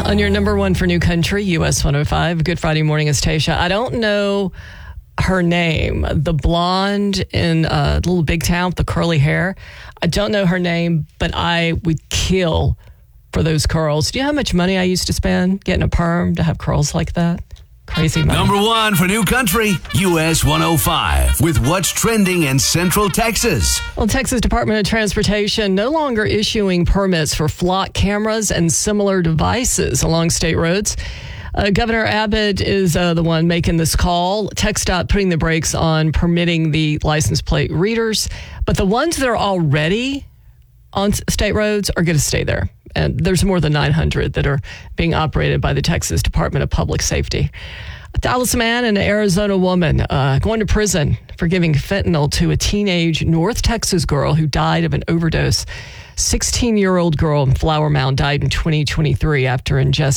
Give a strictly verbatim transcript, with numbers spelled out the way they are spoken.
On your number one for New Country, U S one oh five. Good Friday morning is Tasha. I don't know her name, the blonde in a little big town with the curly hair. I don't know her name, but I would kill for those curls. Do you know how much money I used to spend getting a perm to have curls like that? Crazy money. Number one for New Country, U S one oh five, with what's trending in Central Texas. Well, Texas Department of Transportation no longer issuing permits for flock cameras and similar devices along state roads. Uh, Governor Abbott is uh, the one making this call. TxDOT putting the brakes on permitting the license plate readers, but the ones that are already on state roads are going to stay there. And there's more than nine hundred that are being operated by the Texas Department of Public Safety. A Dallas man and an Arizona woman uh, going to prison for giving fentanyl to a teenage North Texas girl who died of an overdose. sixteen-year-old girl in Flower Mound died in twenty twenty-three after ingesting